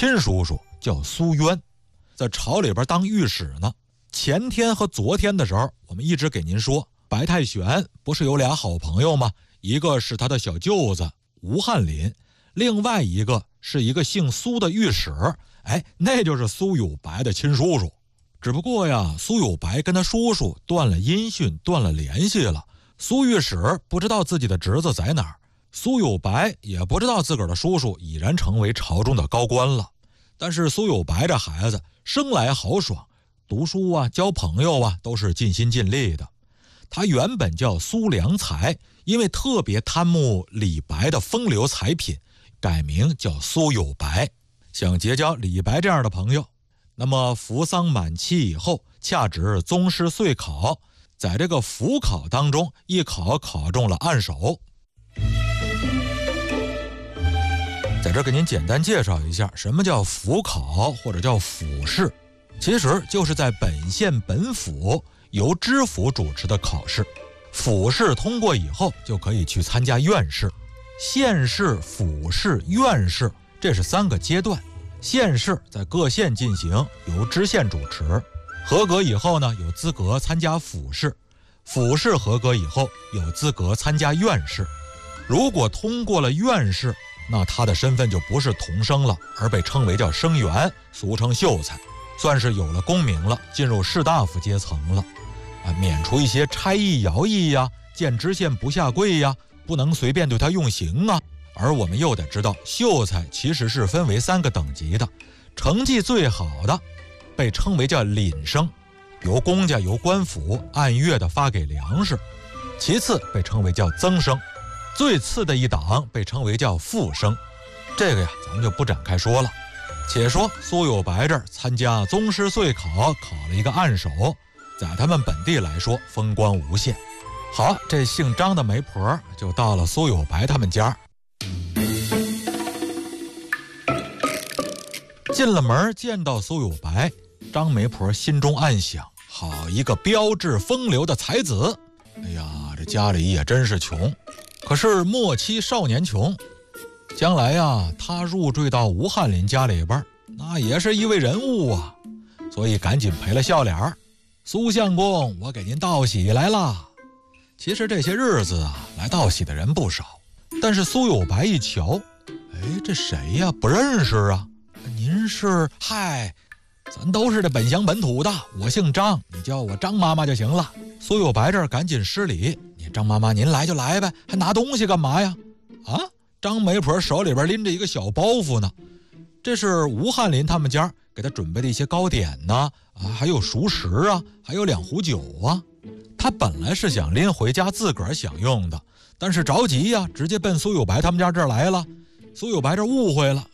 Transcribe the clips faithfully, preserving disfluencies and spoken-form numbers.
亲叔叔叫苏渊，在朝里边当御史呢。前天和昨天的时候，我们一直给您说，白太玄不是有俩好朋友吗？一个是他的小舅子吴翰林，另外一个是一个姓苏的御史，哎，那就是苏有白的亲叔叔。只不过呀，苏有白跟他叔叔断了音讯，断了联系了。苏御史不知道自己的侄子在哪儿，苏有白也不知道自个儿的叔叔已然成为朝中的高官了。但是苏有白这孩子生来豪爽，读书啊，交朋友啊，都是尽心尽力的。他原本叫苏良才，因为特别贪慕李白的风流才品，改名叫苏有白，想结交李白这样的朋友。那么扶桑满期以后，恰值宗师岁考，在这个辅考当中，一考考中了按手。在这给您简单介绍一下，什么叫辅考或者叫辅试，其实就是在本县本府由知府主持的考试。府试通过以后，就可以去参加院试。县试、府试、院试，这是三个阶段。县试在各县进行，由知县主持，合格以后呢，有资格参加府试。府试合格以后，有资格参加院试。如果通过了院试，那他的身份就不是童生了，而被称为叫生员，俗称秀才，算是有了功名了，进入士大夫阶层了。啊，免除一些差役徭役呀，见知县不下跪呀，不能随便对他用刑啊。而我们又得知道，秀才其实是分为三个等级的，成绩最好的被称为叫廪生，由公家由官府按月的发给粮食；其次被称为叫增生，最次的一档被称为叫副生。这个呀，咱们就不展开说了。且说苏有白这儿参加宗师岁考，考了一个按手，在他们本地来说风光无限。好，这姓张的媒婆就到了苏有白他们家。进了门见到苏有白，张媒婆心中暗想，好一个标致风流的才子。哎呀，这家里也真是穷，可是莫欺少年穷。将来呀，他入赘到吴翰林家里边，那也是一位人物啊。所以赶紧赔了笑脸，苏相公，我给您道喜来了。其实这些日子啊，来道喜的人不少，但是苏有白一瞧，哎，这谁呀？不认识啊。您是？嗨，咱都是这本乡本土的，我姓张，你叫我张妈妈就行了。苏有白这儿赶紧施礼，你张妈妈您来就来呗，还拿东西干嘛呀？啊，张媒婆手里边拎着一个小包袱呢，这是吴翰林他们家给他准备的一些糕点呢，啊，还有熟食啊，还有两壶酒啊。他本来是想拎回家自个儿享用的，但是着急呀，直接奔苏有白他们家这儿来了。苏有白这误会了，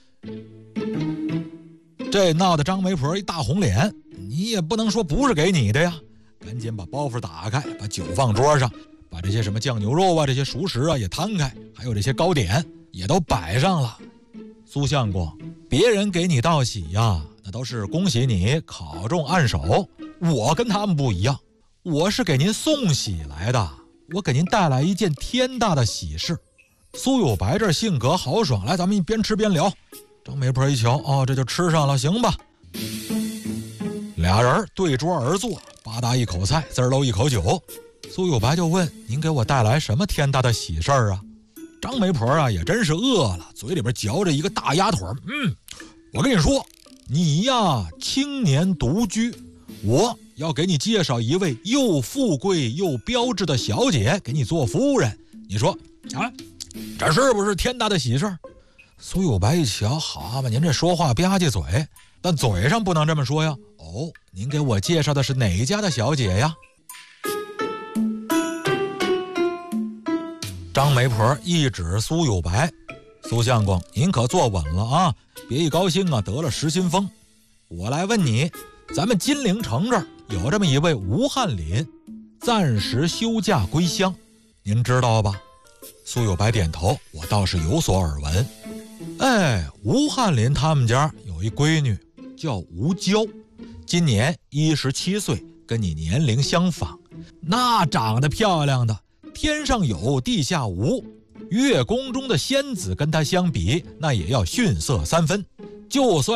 这闹得张媒婆一大红脸，你也不能说不是给你的呀。赶紧把包袱打开，把酒放桌上，把这些什么酱牛肉啊，这些熟食啊也摊开，还有这些糕点也都摆上了。苏相公，别人给你道喜呀，那都是恭喜你考中按手，我跟他们不一样，我是给您送喜来的，我给您带来一件天大的喜事。苏有白这性格豪爽，来，咱们一边吃边聊。张媒婆一瞧，哦，这就吃上了，行吧。俩人对桌而坐，吧嗒一口菜，滋儿喽一口酒。苏有白就问，您给我带来什么天大的喜事儿啊？张媒婆啊也真是饿了，嘴里边嚼着一个大鸭腿。嗯，我跟你说，你呀青年独居，我要给你介绍一位又富贵又标致的小姐给你做夫人，你说啊，这是不是天大的喜事？苏有白一瞧，好嘛，您这说话吧唧嘴，但嘴上不能这么说呀。哦，您给我介绍的是哪家的小姐呀？张媒婆一指苏有白，苏相公，您可坐稳了啊，别一高兴啊得了失心疯。我来问你，咱们金陵城这儿有这么一位吴翰林，暂时休假归乡，您知道吧？苏有白点头，我倒是有所耳闻。哎，吴翰林他们家有一闺女叫吴娇，今年一十七岁，跟你年龄相仿，那长得漂亮的天上有地下无，月宫中的仙子跟她相比，那也要逊色三分。就算